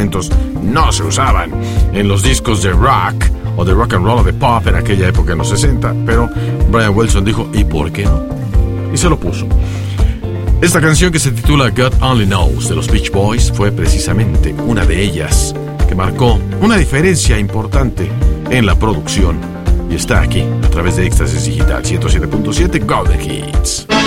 instrumentos no se usaban en los discos de rock o de rock and roll o de pop en aquella época, en los 60, pero Brian Wilson dijo, ¿y por qué no? Y se lo puso. Esta canción, que se titula God Only Knows, de los Beach Boys, fue precisamente una de ellas que marcó una diferencia importante en la producción, y está aquí a través de Éxtasis Digital 107.7 Golden Hits.